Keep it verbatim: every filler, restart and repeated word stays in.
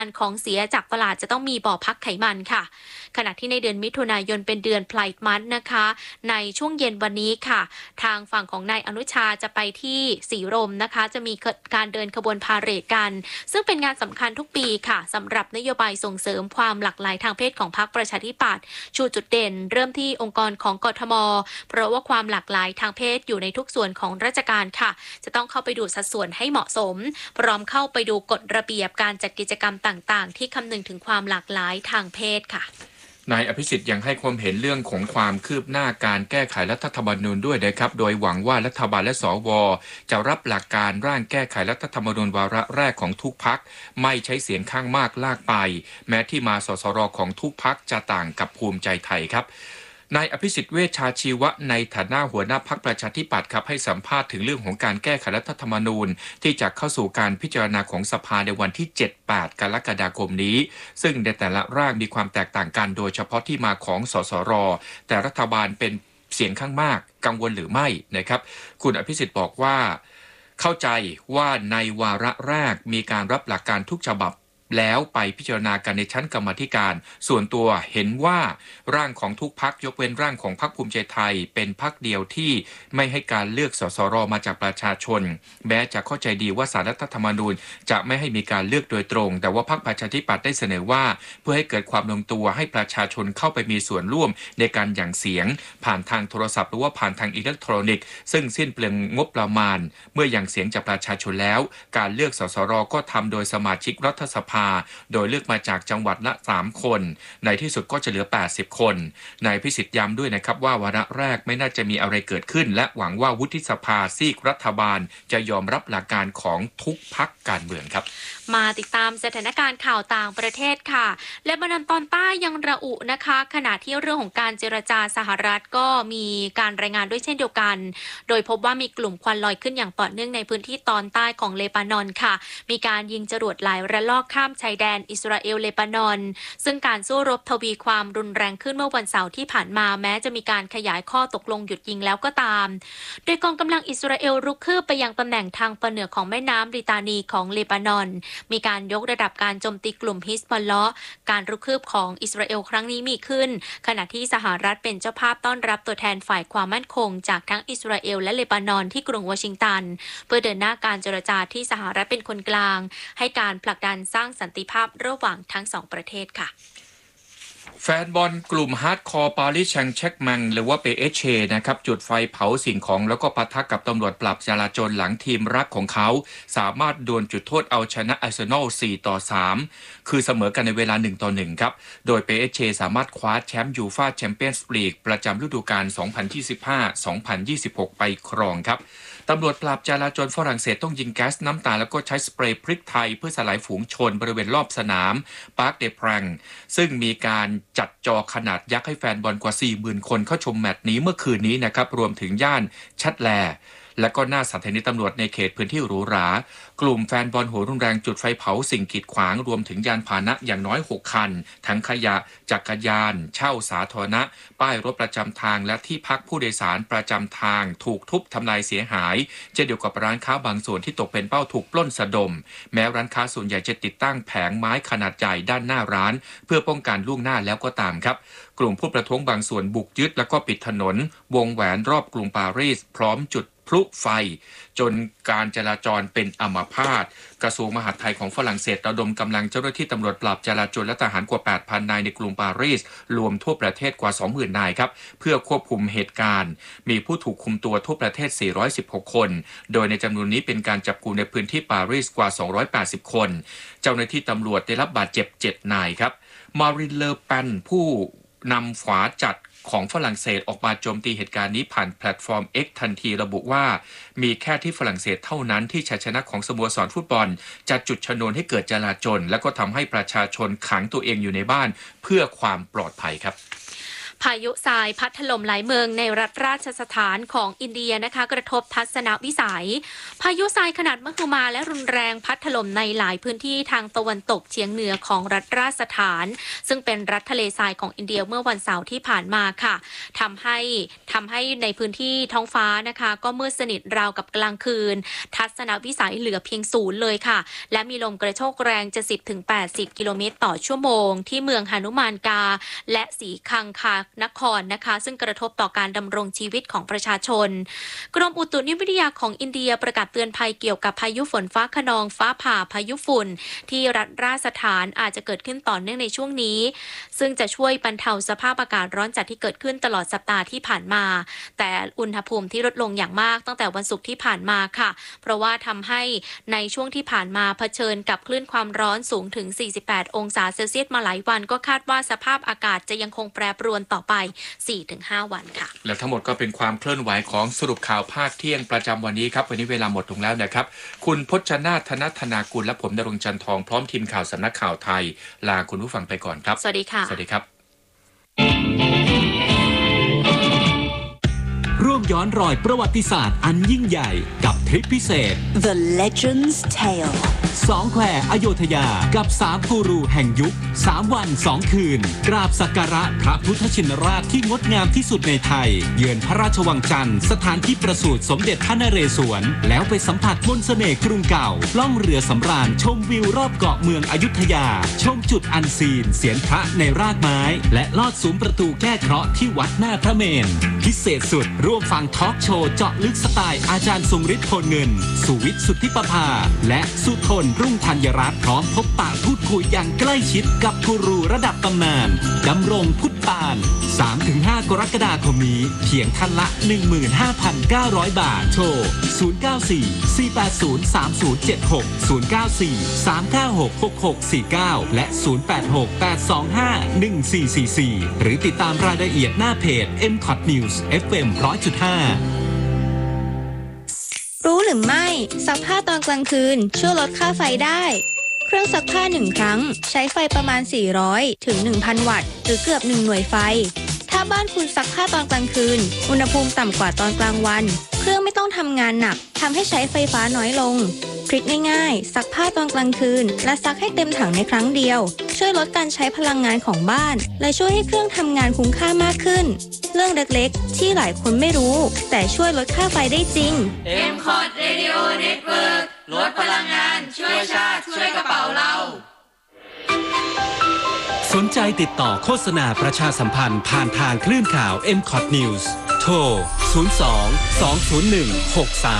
ของเสียจากตลาดจะต้องมีบ่อพักไขมันค่ะขณะที่ในเดือนมิถุนายนเป็นเดือนไพร์มันนะคะในช่วงเย็นวันนี้ค่ะทางฝั่งของนายอนุชาจะไปที่สีลมนะคะจะมีการเดินขบวนพาเหรดกันซึ่งเป็นงานสำคัญทุกปีค่ะสำหรับนโยบายส่งเสริมความหลากหลายทางเพศของพรรคประชาธิปัตย์ชูจุดเด่นเริ่มที่องค์กรของกทมเพราะว่าความหลากหลายทางเพศอยู่ในทุกส่วนของราชการค่ะจะต้องเข้าไปดูสัดส่วนให้เหมาะสมพร้อมเข้าไปดูกฎระเบียบการจัดกิจกรรมต่างๆที่คำนึงถึงความหลากหลายทางเพศค่ะนายอภิสิทธิ์ยังให้ความเห็นเรื่องของความคืบหน้าการแก้ไขรัฐธรรมนูญด้วยนะครับโดยหวังว่ารัฐบาลและสวจะรับหลักการร่างแก้ไขรัฐธรรมนูญวาระแรกของทุกพรรคไม่ใช้เสียงข้างมากลากไปแม้ที่มาสสรของทุกพรรคจะต่างกับภูมิใจไทยครับนายอภิสิทธิ์เวชชาชีวะในฐานะหัวหน้าพรรคประชาธิปัตย์ครับให้สัมภาษณ์ถึงเรื่องของการแก้ไขรัฐธรรมนูญที่จะเข้าสู่การพิจารณาของสภาในวันที่ เจ็ด แปด กรกฎาคมนี้ซึ่งในแต่ละร่างมีความแตกต่างกันโดยเฉพาะที่มาของสสรแต่รัฐบาลเป็นเสียงข้างมากกังวลหรือไม่นะครับคุณอภิสิทธิ์บอกว่าเข้าใจว่าในวาระแรกมีการรับหลักการทุกฉบับแล้วไปพิจารณากันในชั้นกรรมาธิการส่วนตัวเห็นว่าร่างของทุกพรรคยกเว้นร่างของพรรคภูมิใจไทยเป็นพรรคเดียวที่ไม่ให้การเลือกสสรมาจากประชาชนแม้จะเข้าใจดีว่าศาลรัฐธรรมนูญจะไม่ให้มีการเลือกโดยตรงแต่ว่าพรรคประชาธิปัตย์ได้เสนอว่าเพื่อให้เกิดความลงตัวให้ประชาชนเข้าไปมีส่วนร่วมในการหยั่งเสียงผ่านทางโทรศัพท์หรือว่าผ่านทางอิเล็กทรอนิกส์ซึ่งสิ้นเปลืองงบประมาณเมื่อหยั่งเสียงจากประชาชนแล้วการเลือกสสรก็ทำโดยสมาชิกรัฐสภาโดยเลือกมาจากจังหวัดละสามคนในที่สุดก็จะเหลือแปดสิบคนนายพิสิทธิ์ย้ำด้วยนะครับว่าวาระแรกไม่น่าจะมีอะไรเกิดขึ้นและหวังว่าวุฒิสภาซีกรัฐบาลจะยอมรับหลักการของทุกพรรคการเมืองครับมาติดตามสถานการณ์ข่าวต่างประเทศค่ะเลบานอนตอนใต้ยังระอุนะคะขณะที่เรื่องของการเจรจาสหรัฐก็มีการรายงานด้วยเช่นเดียวกันโดยพบว่ามีกลุ่มควันลอยขึ้นอย่างต่อเนื่องในพื้นที่ตอนใต้ของเลบานอนค่ะมีการยิงจรวดหลายระลอกข้ามชายแดนอิสราเอลเลบานอนซึ่งการสู้รบทวีความรุนแรงขึ้นเมื่อวันเสาร์ที่ผ่านมาแม้จะมีการขยายข้อตกลงหยุดยิงแล้วก็ตามโดยกองกำลังอิสราเอลรุกคืบไปยังตำแหน่งทางตอนเหนือของแม่น้ำลิตานีของเลบานอนมีการยกระดับการโจมตีกลุ่มฮิสบอลเลาะห์การรุกคืบของอิสราเอลครั้งนี้มีขึ้นขณะที่สหรัฐเป็นเจ้าภาพต้อนรับตัวแทนฝ่ายความมั่นคงจากทั้งอิสราเอลและเลบานอนที่กรุงวอชิงตันเพื่อเดินหน้าการเจรจาที่สหรัฐเป็นคนกลางให้การผลักดันสร้างสันติภาพระหว่างทั้งสองประเทศค่ะแฟนบอลกลุ่มฮาร์ดคอร์ปารีสแซงต์แชร์กแมงหรือว่า พี เอส จี นะครับจุดไฟเผาสิ่งของแล้วก็ปะทะกับตำรวจปราบจราจรหลังทีมรักของเขาสามารถดวลจุดโทษเอาชนะอาร์เซนอล สี่ต่อสาม คือเสมอกันในเวลา หนึ่งต่อหนึ่ง ครับโดย พี เอส จี สามารถคว้าแชมป์ยูฟ่าแชมเปี้ยนส์ลีกประจำฤดูกาล สองพันยี่สิบห้า สองพันยี่สิบหก ไปครองครับตำรวจปราบจราจรฝรั่งเศสต้องยิงแก๊สน้ำตาแล้วก็ใช้สเปรย์พริกไทยเพื่อสลายฝูงชนบริเวณรอบสนามปาร์คเดพรังซึ่งมีการจัดจอขนาดยักษ์ให้แฟนบอลกว่า สี่หมื่น คนเข้าชมแมตช์นี้เมื่อคืนนี้นะครับรวมถึงย่านชัดแลและก็หน้าสถานีตำรวจในเขตพื้นที่หรูหรากลุ่มแฟนบอลหัวรุนแรงจุดไฟเผาสิ่งกีดขวางรวมถึงยานพาหนะอย่างน้อยหกคันทั้งขยะจักรยานเช่าสาธารณะป้ายรถประจำทางและที่พักผู้โดยสารประจำทางถูกทุบทำลายเสียหายเช่นเดียวกับร้านค้าบางส่วนที่ตกเป็นเป้าถูกปล้นสะดมแม้ร้านค้าส่วนใหญ่จะติดตั้งแผงไม้ขนาดใหญ่ด้านหน้าร้านเพื่อป้องกันล่วงหน้าแล้วก็ตามครับกลุ่มผู้ประท้วงบางส่วนบุกยึดแล้วก็ปิดถนนวงแหวนรอบกรุงปารีสพร้อมจุดพลุไฟจนการจราจรเป็นอัมพาตกระทรวงมหาดไทยของฝรั่งเศสระดมกำลังเจ้าหน้าที่ตำรวจปราบจราจรและทหารกว่า แปดพัน นายในกรุงปารีสรวมทั่วประเทศกว่า สองหมื่น นายครับเพื่อควบคุมเหตุการณ์มีผู้ถูกคุมตัวทั่วประเทศสี่ร้อยสิบหกคนโดยในจำนวนนี้เป็นการจับกุมในพื้นที่ปารีสกว่าสองร้อยแปดสิบคนเจ้าหน้าที่ตำรวจได้รับบาดเจ็บเจ็ดนายครับมารินเลอแปนผู้นำขวาจัดของฝรั่งเศสออกมาโจมตีเหตุการณ์นี้ผ่านแพลตฟอร์ม X ทันทีระบุว่ามีแค่ที่ฝรั่งเศสเท่านั้นที่ชัยชนะของสโมสรฟุตบอลจะจุดชนวนให้เกิดจลาจลและก็ทำให้ประชาชนขังตัวเองอยู่ในบ้านเพื่อความปลอดภัยครับพายุทรายพัดถล่มหลายเมืองในรัฐราชสถานของอินเดียนะคะกระทบทัศนวิสัยพายุทรายขนาดมหึมาและรุนแรงพัดถล่มในหลายพื้นที่ทางตะวันตกเฉียงเหนือของรัฐราชสถานซึ่งเป็นรัฐทะเลทรายของอินเดียเมื่อวันเสาร์ที่ผ่านมาค่ะทำให้ทำให้ในพื้นที่ท้องฟ้านะคะก็มืดสนิทราวกับกลางคืนทัศนวิสัยเหลือเพียงศูนย์เลยค่ะและมีลมกระโชกแรงจะ สิบถึงแปดสิบ กิโลเมตรต่อชั่วโมงที่เมืองหนุมานกาและสีคังคานครนะคะซึ่งกระทบต่อการดำรงชีวิตของประชาชนกรมอุตุนิยมวิทยาของอินเดียประกาศเตือนภัยเกี่ยวกับพายุฝนฟ้าคะนองฟ้าผ่าพายุฝุ่นที่รัฐราชสถานอาจจะเกิดขึ้นต่อเนื่องในช่วงนี้ซึ่งจะช่วยบรรเทาสภาพอากาศร้อนจัดที่เกิดขึ้นตลอดสัปดาห์ที่ผ่านมาแต่อุณหภูมิที่ลดลงอย่างมากตั้งแต่วันศุกร์ที่ผ่านมาค่ะเพราะว่าทำให้ในช่วงที่ผ่านมาเผชิญกับคลื่นความร้อนสูงถึงสี่สิบแปดองศาเซลเซียสมาหลายวันก็คาดว่าสภาพอากาศจะยังคงแปรปรวนต่อไป สี่ถึงห้า วันค่ะและทั้งหมดก็เป็นความเคลื่อนไหวของสรุปข่าวภาคเที่ยงประจำวันนี้ครับวันนี้เวลาหมดลงแล้วนะครับคุณพจนาถ ธนธนากุลและผมณรงค์จันทองพร้อมทีมข่าวสำนักข่าวไทยลาคุณผู้ฟังไปก่อนครับสวัสดีค่ะสวัสดีครับร่วมย้อนรอยประวัติศาสตร์อันยิ่งใหญ่กับทริปพิเศษ The Legend's Tale สองแควอโยธยากับสามกูรูแห่งยุคสามวันสองคืนกราบสักการะพระพุทธชินราชที่งดงามที่สุดในไทยเยือนพระราชวังจันทร์สถานที่ประสูติสมเด็จพระนเรศวรแล้วไปสัมผัสมนต์เสน่ห์กรุงเก่าล่องเรือสำราญชมวิวรอบเกาะเมืองอยุธยาชมจุดอันซีนเสียนพระในรากไม้และลอดซุ้มประตูแก้เคราะห์ที่วัดหน้าพระเมรุพิเศษสุดร่วมฟังทอล์กโชว์เจาะลึกสไตล์อาจารย์ทรงฤทธิ์โพลเงินสุวิทย์สุทธิประภาและสุทนรุ่งธัญรัตน์พร้อมพบปะพูดคุยอย่างใกล้ชิดกับกูรูระดับตำนานดำรงพุทธปาน สามถึงห้า กรกฎาคมนี้เพียงท่านละ หนึ่งหมื่นห้าพันเก้าร้อย บาทโทรศูนย์ เก้า สี่ สี่ แปด ศูนย์ สาม ศูนย์ เจ็ด หก ศูนย์ เก้า สี่ สาม เก้า หก หก หก สี่ เก้าและศูนย์ แปด หก แปด สอง ห้า หนึ่ง สี่ สี่ สี่หรือติดตามรายละเอียดหน้าเพจ เอ็ม คอท News เอฟ เอ็ม หนึ่งร้อยจุดห้ารู้หรือไม่ซักผ้าตอนกลางคืนช่วยลดค่าไฟได้เครื่องซักผ้าหนึ่งครั้งใช้ไฟประมาณสี่ร้อยถึง หนึ่งพัน วัตต์หรือเกือบหนึ่งหน่วยไฟถ้าบ้านคุณซักผ้าตอนกลางคืนอุณหภูมิต่ำกว่าตอนกลางวันเครื่องไม่ต้องทำงานหนักทำให้ใช้ไฟฟ้าน้อยลงทริคง่ายๆซักผ้าตอนกลางคืนและซักให้เต็มถังในครั้งเดียวช่วยลดการใช้พลังงานของบ้านและช่วยให้เครื่องทำงานคุ้มค่ามากขึ้นเรื่องเล็กๆที่หลายคนไม่รู้แต่ช่วยลดค่าไฟได้จริงเอ็ม คอท Radio Network ลดพลังงานช่วยชาติช่วยกระเป๋าเราสนใจติดต่อโฆษณาประชาสัมพันธ์ผ่านทางคลื่นข่าว เอ็ม คอท News โทร ศูนย์ สอง สอง ศูนย์ หนึ่ง หก สาม